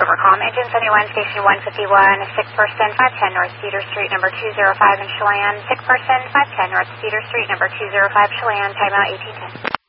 Overcom, engine 71, station 151, 6 person, 510 North Cedar Street, number 205 in Chelan, 6 person, 510 North Cedar Street, number 205 Chelan, timeout 1810.